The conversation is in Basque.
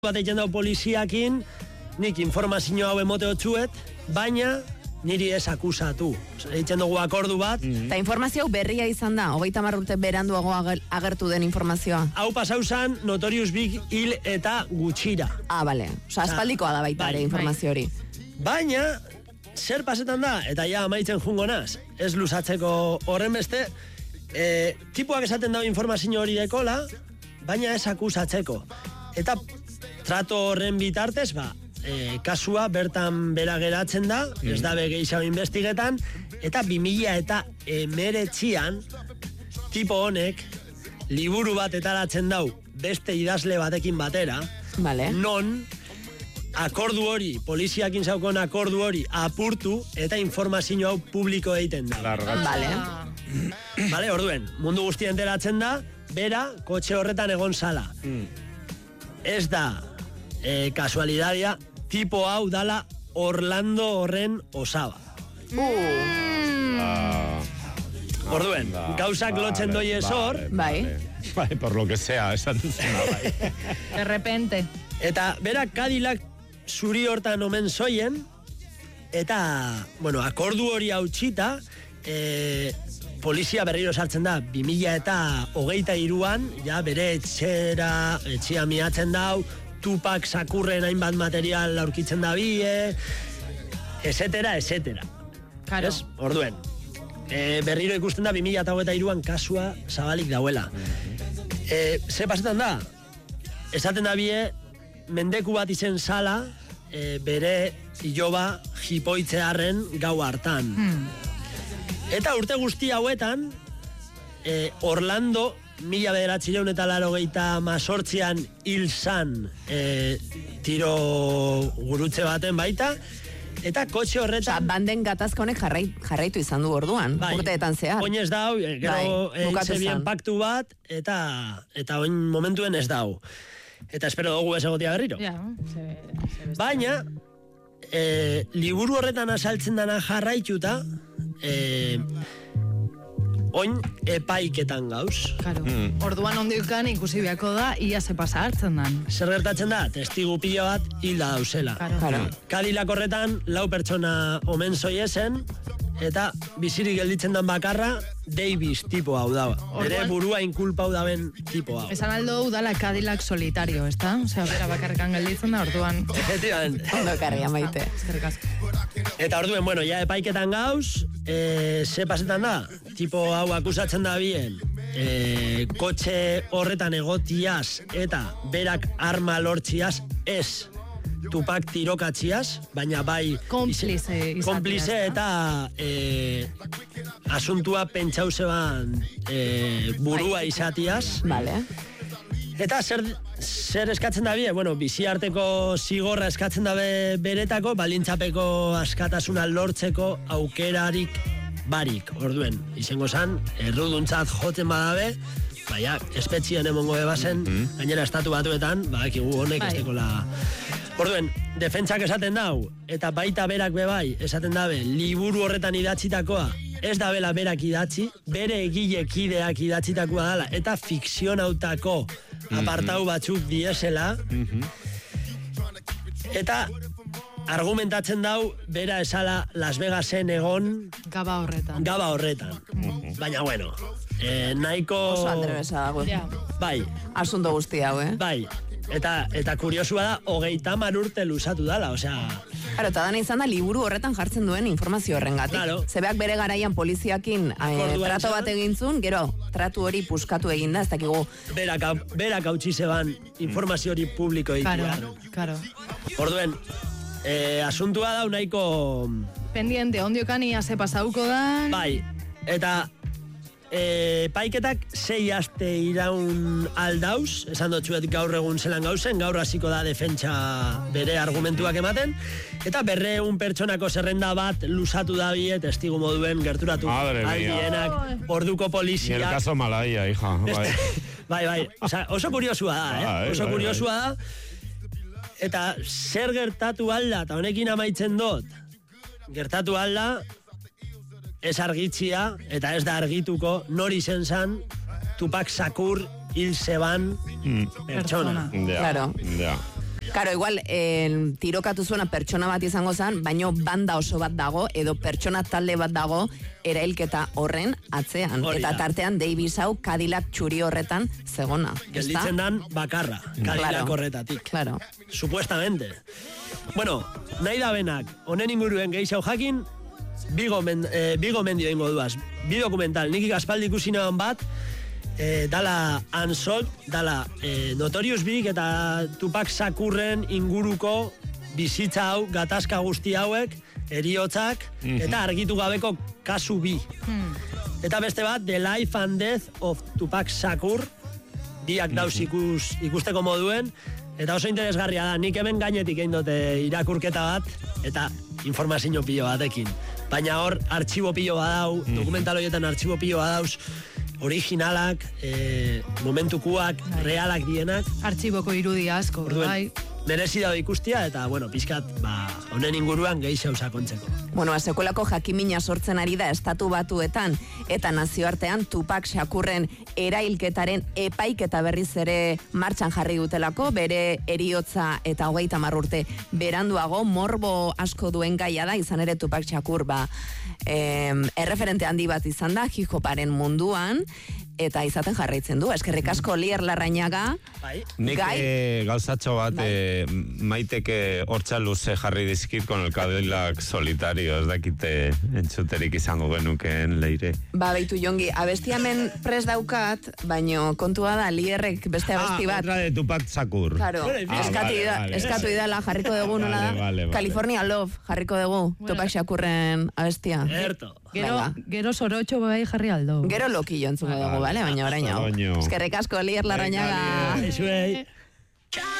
bat egiten dau poliziakin, nik informazio hau emote hotzuet, baina niri ez akusatu. Egiten dugu akordu bat. Eta informazio berria izan da, 30 urte beranduago agertu den informazioa. Hau pasau zan, Notorious Big hil eta gutxira. Bale. Osa, aspaldikoa da baita ere informazio hori. Baina, zer pasetan da, eta ja amaitzen jungo naz, ez luzatzeko horren beste, tipuak esaten dago informazio hori dekola, baina ez akusatzeko. Eta trato horren bitartez, kasua bertan bera geratzen da, ez da begeixau investigetan, eta 2019an tipo honek liburu bat etaratzen dau beste idazle batekin batera, non akordu hori, poliziakin zaukon akordu hori apurtu eta informazio hau publiko egiten da. Vale, orduen, mundu guztia enteratzen da, bera kotxe horretan egon zala. Ez da kasualidadia, tipo hau dala Orlando horren osaba. Orduen, gauzak lotzen doi esor. Bai, por lo que sea, esaten zena, bai. De repente. Eta bera Cadillac zuri hortan omen zoien, eta, bueno, akordu hori hautsita, polizia berriro sartzen da, 2023an, ja bere etxea miatzen dau, Tupac Sakurren hainbat material aurkitzen da bie, etcétera. Claro. Es? Orduen, berriro ikusten da 2023an kasua zabalik dauela. Ze pasetan da? Esaten da bie, mendeku bat izen zala, bere iloba jipoitzearen gau hartan. Eta urte guzti hauetan, Orlando, 1988an hil zan tiro gurutze baten baita, eta kotxe horretan... Osa, banden gatazka honek jarraitu izan du orduan, urteetan zehar. Oin ez dau, gero bien paktu bat, eta oin momentuen ez dau. Eta espero dugu ez egotia berriro. Baina, liburu horretan asaltzen dana jarraituta, oin epaiketan gauz. Claro. Orduan ondiokan ikusi beharko da, ia ze pasa hartzen dan. Zer gertatzen da, testigu pila bat hilda dauzela. Claro. Cadillac horretan 4 pertsona omen zoiezen, eta bizirik gelditzen dan bakarra, Davis tipo hau da. Bere burua inkulpa hau daben tipo hau. Esan aldo udala Cadillac solitario, ez da? Osea, bera bakarrekan gelditzen da, orduan... Efectivamente. Ondo karria maite. Eta orduen, bueno, ja epaiketan gauz, ze pasetan da? Tipo hau akusatzen da bien, kotxe horretan egotiaz eta berak arma lortziaz ez Tupac tirokatziaz, baina bai konplize eta asuntua pentsau zeban burua izatiaz. Eta zer eskatzen da bie? Bueno, bizi arteko zigorra eskatzen da beretako, balintzapeko askatasuna lortzeko aukerarik barik. Orduen, izango zan, erruduntzat jotzen badabe, baina espetxien emongo ebazen, gainera estatu batuetan, badakigu honek ez dekola... Orduen, defentsak esaten dau, eta baita berak bebai, esaten dabe, liburu horretan idatzitakoa, ez da bela berak idatzi, bere egilekideak idatzitakoa dala, eta fikzionautako apartau batzuk diesela, eta argumentatzen dau, bera esala Las Vegasen egon... Gaba horretan. Baina, bueno, nahiko... Oso andrebesa dago. Bai. Asunto guzti hau, Bai. Eta kuriosua da, 30 urte luzatu dala, osea... Claro, eta dana izan da liburu horretan jartzen duen informazio horrengatik. Claro. Zebeak bere garaian poliziakin trato bat egintzun, gero, tratu hori puskatu eginda, ez dakigu... Berak hautsi zeban informazio hori publiko egitea. Claro. Orduen, asuntua da, nahiko... Pendiente, ondiokan ia ze pasauko da... Bai, eta... Paiketak 6 aste iraun aldauz, esan dutxuet gaur egun zelan gauzen, gaur hasiko da defentsa bere argumentuak ematen, eta 200 pertsonako zerrenda bat luzatu da bie, testigu moduen gerturatu aldienak, orduko polizia. Ni el caso Malaya, hija. Bai, oso kuriosua da, oso kuriosua da, eta zer gertatu alda, eta honekin amaitzen dut, gertatu alda, ez argitzia, eta ez da argituko, nori zen zan, Tupac Shakur hil zeban pertsona. Claro. Karo, igual, tirokatu zuena pertsona bat izango zen, baino banda oso bat dago, edo pertsona talde bat dago, erailketa horren atzean. Eta tartean, Davis hau Cadillac txuri horretan zegona. Gelditzen dan bakarra, Cadillac horretatik. Claro. Supuestamente. Bueno, nahi da benak, honen inguruen gehiago jakin, Bigo mendio ingo duaz. Bi dokumental, nik ikaspaldi ikusi nahan bat, dala Unsolved, dala Notorious Big eta Tupac Shakurren inguruko bizitza hau, gatazka guzti hauek, heriotzak, eta argitu gabeko kasu bi. Eta beste bat, The Life and Death of Tupac Shakur, biak dauz ikusteko moduen, eta oso interesgarria da, nik hemen gainetik egin dute irakurketa bat, eta informazio pilo batekin. Baina hor, artxibo pilo badau, dokumental horietan artxibo pilo badauz, originalak, momentukuak, realak dienak. Artxiboko irudi asko, bai. Merezi dago ikustia, eta, bueno, pixkat, honen inguruan gehiago sakontzeko. Bueno, sekulako jakimina sortzen ari da estatu batuetan, eta nazioartean Tupac Shakurren erailketaren epaiketa berriz ere martxan jarri dutelako, bere heriotza eta 30 urte beranduago, morbo asko duen gaia da, izan ere Tupac Shakur, erreferente handi bat izan da, hip-hoparen munduan, eta izaten jarraitzen du. Eskerrik asko Lier Larrañaga. Nik gauzatxo bat maiteke hortza luze jarri dizkit con el Cadillac solitario, ez dakite entzuterik izango genukeen Leire. Beitu Jongi, abesti hemen pres daukat, baino kontua da Lierrek beste abesti bat. Otra de Tupac Shakur. Claro, eskatu idala jarriko dugu nola da. California Love jarriko dugu, Tupac Shakurren abestia. Erto. Gero sorotxo bai jarri aldo. Gero lokillo entzungo dugu, bale? Baina orain hau. Eskerrik asko Lier Larrañaga.